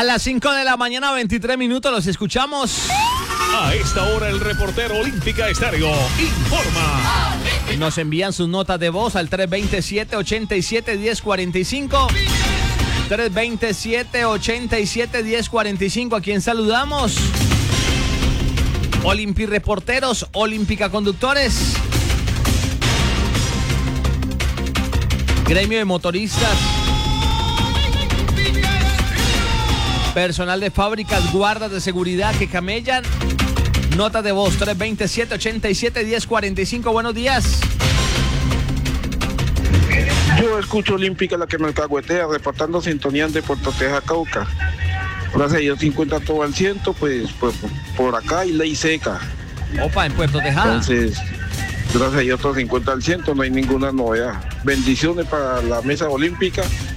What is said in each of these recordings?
A las 5 de la mañana, 23 minutos, los escuchamos. A esta hora el reportero Olímpica Estéreo informa. Nos envían sus notas de voz al 327-87-1045. 327-87-1045. ¿A quién saludamos? Olimpi reporteros, Olímpica conductores. Gremio de motoristas. Personal de fábricas, guardas de seguridad que camellan. Nota de voz 327-87-1045. Buenos días. Yo escucho Olímpica, la que me alcahuetea, reportando sintonía de Puerto Teja, Cauca. Gracias a Dios 50 todo al 100, pues por acá hay ley seca. Opa, en Puerto Tejada. Entonces, gracias a Dios todo 50 al 100, no hay ninguna novedad. Bendiciones para la mesa olímpica.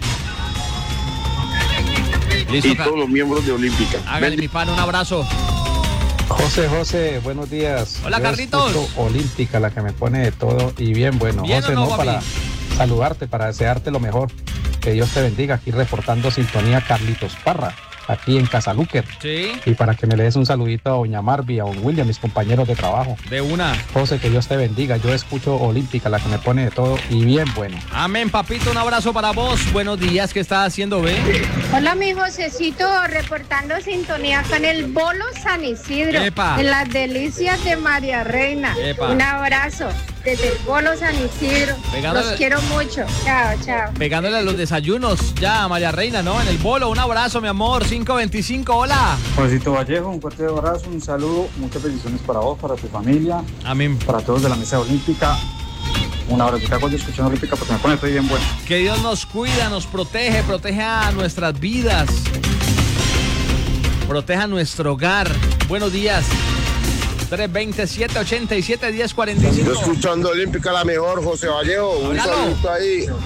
Listo, y todos los miembros de Olímpica. Hágale, mi pan, un abrazo. José, buenos días. Hola, yo Carlitos. Olímpica, la que me pone de todo y bien bueno. ¿Bien José, o no, no, papi? para saludarte, para desearte lo mejor. Que Dios te bendiga. Aquí reportando sintonía Carlitos Parra, aquí en Casalúquer. Sí. Y para que me le des un saludito a doña Marvi, a don William, mis compañeros de trabajo. De una. José, que Dios te bendiga. Yo escucho Olímpica, la que me pone de todo y bien bueno. Amén, papito, un abrazo para vos. Buenos días, ¿qué estás haciendo, ve? Hola, mi Josecito, reportando sintonía acá en el Bolo San Isidro, Epa. en las delicias de María Reina. Epa. Un abrazo desde el Bolo San Isidro. Pegándole- Los quiero mucho. Chao, chao. Pegándole a los desayunos ya a María Reina, ¿no? En el bolo, un abrazo, mi amor. 525, hola. Josito Vallejo, un fuerte abrazo, un saludo, muchas bendiciones para vos, para tu familia, Amén. para todos de la mesa olímpica. Un abrazo, que hago escuchando Olímpica porque me pone estoy bien bueno. Que Dios nos cuida, nos protege, protege a nuestras vidas. Proteja nuestro hogar. Buenos días. 327-87-1045. Yo escuchando Olímpica la mejor, José Vallejo. Un Háblalo. saludo ahí.